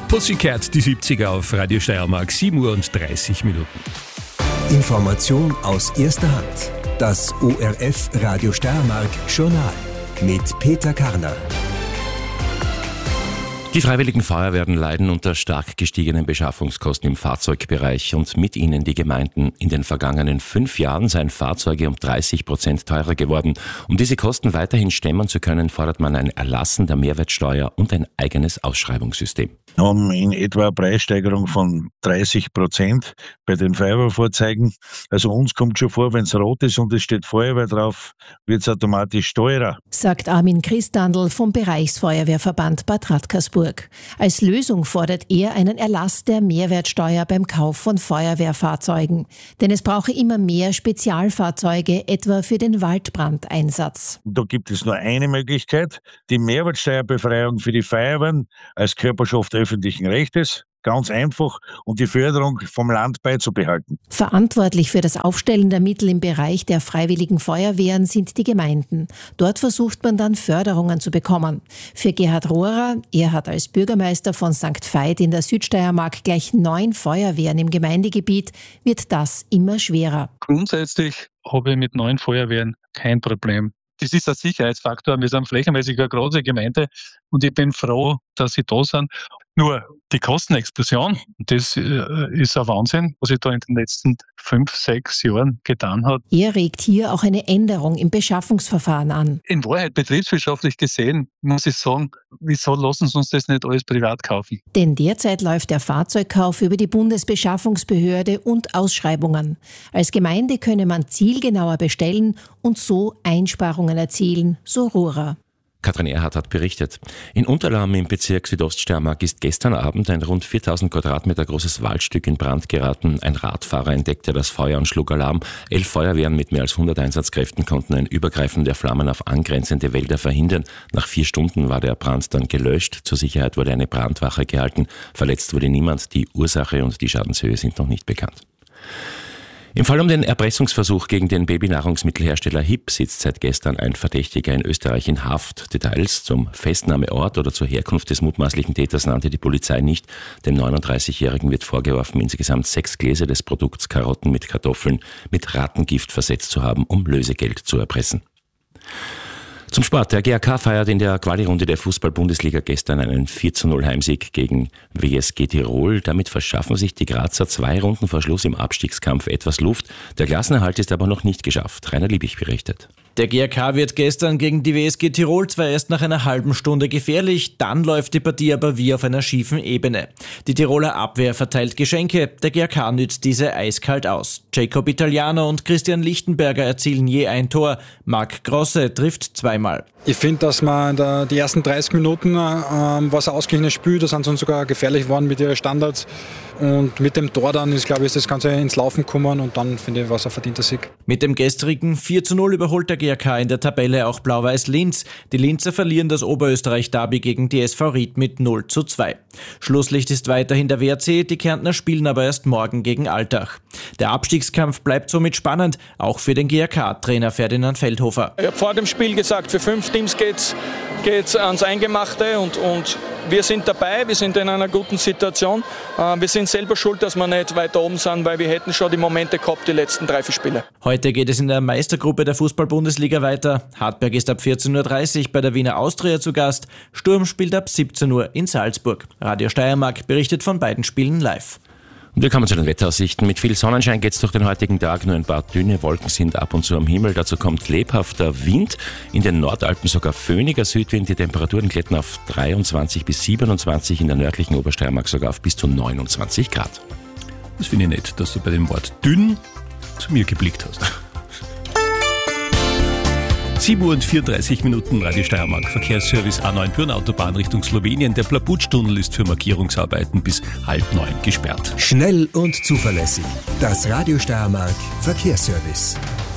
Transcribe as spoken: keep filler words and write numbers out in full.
Pussycat, die siebziger auf Radio Steiermark, sieben Uhr und dreißig Minuten. Information aus erster Hand. Das O R F Radio Steiermark Journal mit Peter Karner. Die Freiwilligen Feuerwehren leiden unter stark gestiegenen Beschaffungskosten im Fahrzeugbereich und mit ihnen die Gemeinden. In den vergangenen fünf Jahren seien Fahrzeuge um dreißig Prozent teurer geworden. Um diese Kosten weiterhin stemmen zu können, fordert man ein Erlassen der Mehrwertsteuer und ein eigenes Ausschreibungssystem. Wir haben in etwa eine Preissteigerung von dreißig Prozent bei den Feuerwehrfahrzeugen. Also uns kommt schon vor, wenn es rot ist und es steht Feuerwehr drauf, wird es automatisch teurer. Sagt Armin Christandl vom Bereichsfeuerwehrverband Bad Radkersburg. Als Lösung fordert er einen Erlass der Mehrwertsteuer beim Kauf von Feuerwehrfahrzeugen. Denn es brauche immer mehr Spezialfahrzeuge, etwa für den Waldbrandeinsatz. Da gibt es nur eine Möglichkeit, die Mehrwertsteuerbefreiung für die Feuerwehren als Körperschaft öffentlichen Rechtes. Ganz einfach, und die Förderung vom Land beizubehalten. Verantwortlich für das Aufstellen der Mittel im Bereich der Freiwilligen Feuerwehren sind die Gemeinden. Dort versucht man dann Förderungen zu bekommen. Für Gerhard Rohrer, er hat als Bürgermeister von Sankt Veit in der Südsteiermark gleich neun Feuerwehren im Gemeindegebiet, wird das immer schwerer. Grundsätzlich habe ich mit neun Feuerwehren kein Problem. Das ist ein Sicherheitsfaktor. Wir sind flächenmäßig eine große Gemeinde und ich bin froh, dass sie da sind. Nur die Kostenexplosion, das ist ein Wahnsinn, was sich da in den letzten fünf, sechs Jahren getan hat. Er regt hier auch eine Änderung im Beschaffungsverfahren an. In Wahrheit, betriebswirtschaftlich gesehen, muss ich sagen, wieso lassen sie uns das nicht alles privat kaufen? Denn derzeit läuft der Fahrzeugkauf über die Bundesbeschaffungsbehörde und Ausschreibungen. Als Gemeinde könne man zielgenauer bestellen und so Einsparungen erzielen, so Rohrer. Katrin Erhardt hat berichtet. In Unterlahm im Bezirk Südoststeiermark ist gestern Abend ein rund viertausend Quadratmeter großes Waldstück in Brand geraten. Ein Radfahrer entdeckte das Feuer und schlug Alarm. Elf Feuerwehren mit mehr als hundert Einsatzkräften konnten ein Übergreifen der Flammen auf angrenzende Wälder verhindern. Nach vier Stunden war der Brand dann gelöscht. Zur Sicherheit wurde eine Brandwache gehalten. Verletzt wurde niemand. Die Ursache und die Schadenshöhe sind noch nicht bekannt. Im Fall um den Erpressungsversuch gegen den Babynahrungsmittelhersteller H I P sitzt seit gestern ein Verdächtiger in Österreich in Haft. Details zum Festnahmeort oder zur Herkunft des mutmaßlichen Täters nannte die Polizei nicht. Dem neununddreißigjährigen wird vorgeworfen, insgesamt sechs Gläser des Produkts Karotten mit Kartoffeln mit Rattengift versetzt zu haben, um Lösegeld zu erpressen. Zum Sport. Der G A K feiert in der Quali-Runde der Fußball-Bundesliga gestern einen vier zu null Heimsieg gegen W S G Tirol. Damit verschaffen sich die Grazer zwei Runden vor Schluss im Abstiegskampf etwas Luft. Der Klassenerhalt ist aber noch nicht geschafft. Rainer Liebig berichtet. Der G A K wird gestern gegen die W S G Tirol zwar erst nach einer halben Stunde gefährlich, dann läuft die Partie aber wie auf einer schiefen Ebene. Die Tiroler Abwehr verteilt Geschenke, der G A K nützt diese eiskalt aus. Jacob Italiano und Christian Lichtenberger erzielen je ein Tor, Marc Grosse trifft zweimal. Ich finde, dass wir in der, die ersten dreißig Minuten ähm, was ein ausgeglichenes Spiel, da sind sie uns sogar gefährlich geworden mit ihren Standards. Und mit dem Tor dann ist, glaube ich, ist das Ganze ins Laufen gekommen und dann, finde ich, war es ein verdienter Sieg. Mit dem gestrigen vier zu null überholt der G A K in der Tabelle auch Blau-Weiß Linz. Die Linzer verlieren das Oberösterreich-Derby gegen die S V Ried mit null zu zwei. Schlusslicht ist weiterhin der W R C, die Kärntner spielen aber erst morgen gegen Altach. Der Abstiegskampf bleibt somit spannend, auch für den G A K-Trainer Ferdinand Feldhofer. Ich habe vor dem Spiel gesagt, für fünf Teams geht's geht's ans Eingemachte und, und wir sind dabei, wir sind in einer guten Situation. Wir sind selber schuld, dass wir nicht weiter oben sind, weil wir hätten schon die Momente gehabt, die letzten drei, vier Spiele. Heute geht es in der Meistergruppe der Fußball-Bundesliga weiter. Hartberg ist ab vierzehn Uhr dreißig bei der Wiener Austria zu Gast. Sturm spielt ab siebzehn Uhr in Salzburg. Radio Steiermark berichtet von beiden Spielen live. Und wir kommen zu den Wetteraussichten. Mit viel Sonnenschein geht es durch den heutigen Tag. Nur ein paar dünne Wolken sind ab und zu am Himmel. Dazu kommt lebhafter Wind. In den Nordalpen sogar föhniger Südwind. Die Temperaturen klettern auf dreiundzwanzig bis siebenundzwanzig. In der nördlichen Obersteiermark sogar auf bis zu neunundzwanzig Grad. Das finde ich nett, dass du bei dem Wort dünn zu mir geblickt hast. sieben Uhr und vierunddreißig Minuten, Radio Steiermark. Verkehrsservice A neun Pirnautobahn Richtung Slowenien. Der Plabutsch-Tunnel ist für Markierungsarbeiten bis halb neun gesperrt. Schnell und zuverlässig. Das Radio Steiermark Verkehrsservice.